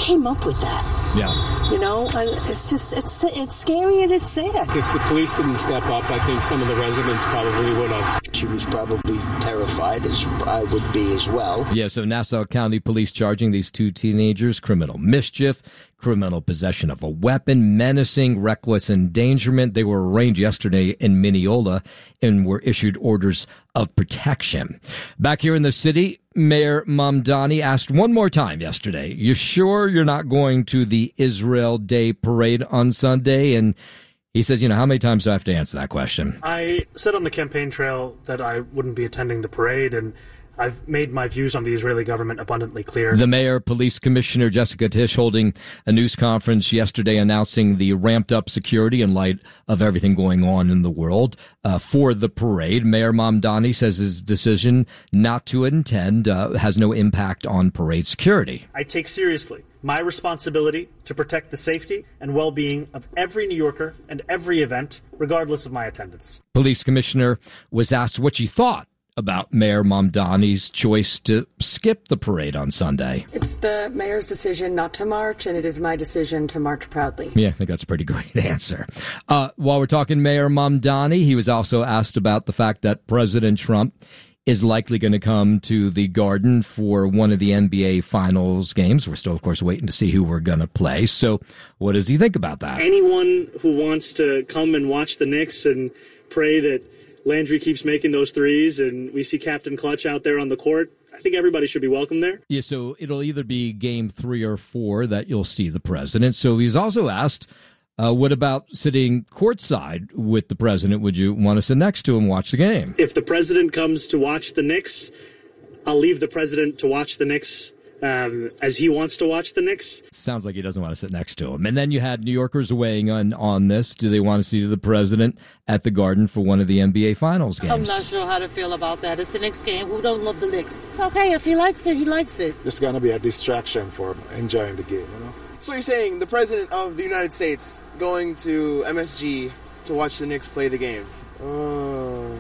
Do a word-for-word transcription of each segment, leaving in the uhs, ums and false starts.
came up with that? Yeah. You know, and it's just, it's it's scary and it's sad. If the police didn't step up, I think some of the residents probably would have. She was probably terrified, as I would be as well. Yeah, so Nassau County Police charging these two teenagers criminal mischief, criminal possession of a weapon, menacing, reckless endangerment. They were arraigned yesterday in Mineola and were issued orders of protection. Back here in the city, Mayor Mamdani asked one more time yesterday, you sure you're not going to the Israel Day parade on Sunday? And he says, you know, how many times do I have to answer that question? I said on the campaign trail that I wouldn't be attending the parade, and I've made my views on the Israeli government abundantly clear. The mayor, police commissioner Jessica Tisch holding a news conference yesterday announcing the ramped-up security in light of everything going on in the world uh, for the parade. Mayor Mamdani says his decision not to attend uh, has no impact on parade security. I take seriously my responsibility to protect the safety and well-being of every New Yorker and every event, regardless of my attendance. Police commissioner was asked what she thought about Mayor Mamdani's choice to skip the parade on Sunday. It's the mayor's decision not to march, and it is my decision to march proudly. Yeah, I think that's a pretty great answer. Uh, while we're talking Mayor Mamdani, he was also asked about the fact that President Trump is likely going to come to the Garden for one of the N B A Finals games. We're still, of course, waiting to see who we're going to play. So what does he think about that? Anyone who wants to come and watch the Knicks and pray that Landry keeps making those threes and we see Captain Clutch out there on the court, I think everybody should be welcome there. Yeah, so it'll either be game three or four that you'll see the president. So he's also asked, uh, what about sitting courtside with the president? Would you want to sit next to him, watch the game? If the president comes to watch the Knicks, I'll leave the president to watch the Knicks Um, as he wants to watch the Knicks. Sounds like he doesn't want to sit next to him. And then you had New Yorkers weighing on, on this. Do they want to see the president at the Garden for one of the N B A Finals games? I'm not sure how to feel about that. It's the Knicks game. Who don't love the Knicks? It's okay. If he likes it, he likes it. It's going to be a distraction for him enjoying the game, you know? So you're saying the president of the United States going to M S G to watch the Knicks play the game? Uh...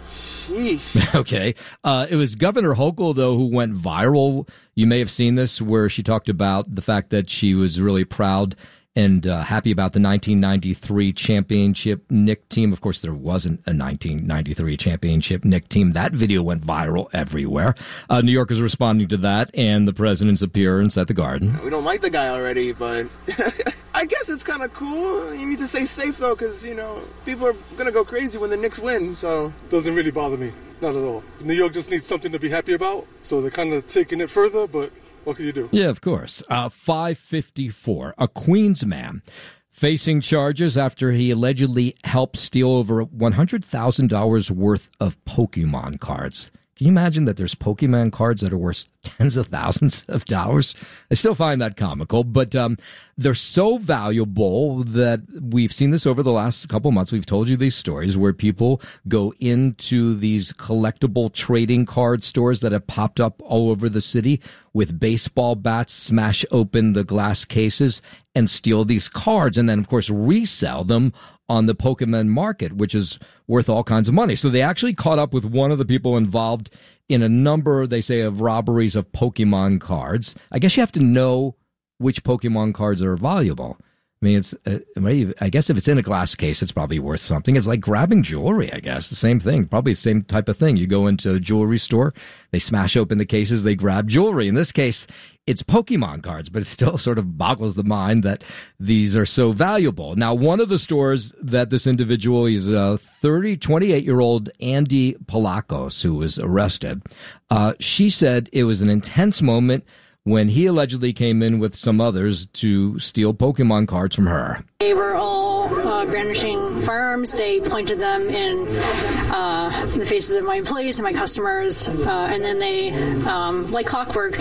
Sheesh. Okay. Uh, it was Governor Hochul, though, who went viral. You may have seen this, where she talked about the fact that she was really proud and uh, happy about the nineteen ninety-three championship Knick team. Of course, there wasn't a nineteen ninety-three championship Knick team. That video went viral everywhere. Uh, New Yorkers responding to that and the president's appearance at the Garden. We don't like the guy already, but I guess it's kind of cool. You need to stay safe, though, because, you know, people are going to go crazy when the Knicks win, so. Doesn't really bother me. Not at all. New York just needs something to be happy about, so they're kind of taking it further, but what can you do? Yeah, of course. Uh, five fifty-four, a Queens man facing charges after he allegedly helped steal over one hundred thousand dollars worth of Pokemon cards. Can you imagine that there's Pokemon cards that are worth tens of thousands of dollars? I still find that comical, but um, they're so valuable that we've seen this over the last couple months. We've told you these stories where people go into these collectible trading card stores that have popped up all over the city with baseball bats, smash open the glass cases, and steal these cards, and then, of course, resell them on the Pokemon market, which is worth all kinds of money. So they actually caught up with one of the people involved in a number, they say, of robberies of Pokemon cards. I guess you have to know which Pokemon cards are valuable. I mean, it's. Uh, I guess if it's in a glass case, it's probably worth something. It's like grabbing jewelry, I guess. The same thing. Probably the same type of thing. You go into a jewelry store, they smash open the cases, they grab jewelry. In this case, it's Pokemon cards, but it still sort of boggles the mind that these are so valuable. Now, one of the stores that this individual, he's a thirty, twenty-eight-year-old Andy Polakos, who was arrested. Uh, she said it was an intense moment when he allegedly came in with some others to steal Pokemon cards from her. They were all uh, brandishing firearms. They pointed them in uh, the faces of my employees and my customers, uh, and then they, um, like clockwork,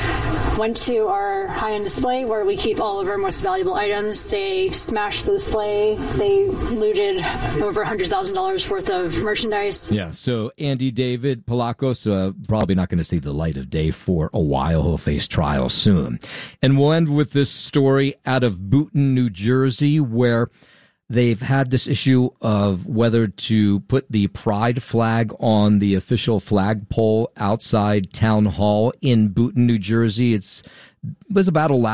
went to our high-end display where we keep all of our most valuable items. They smashed the display. They looted over one hundred thousand dollars worth of merchandise. Yeah, so Andy David Polakos, uh, probably not going to see the light of day for a while. He'll face trial soon. And we'll end with this story out of Boonton, New Jersey, where they've had this issue of whether to put the pride flag on the official flagpole outside Town Hall in Boonton, New Jersey. It's, it was about a